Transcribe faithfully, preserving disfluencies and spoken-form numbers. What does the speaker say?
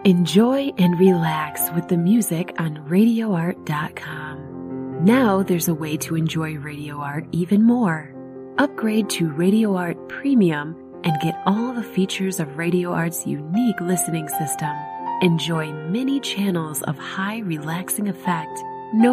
Enjoy and relax with the music on radio art dot com. Now there's a way to enjoy Radio Art even more. Upgrade to Radio Art Premium and get all the features of Radio Art's unique listening system. Enjoy many channels of high relaxing effect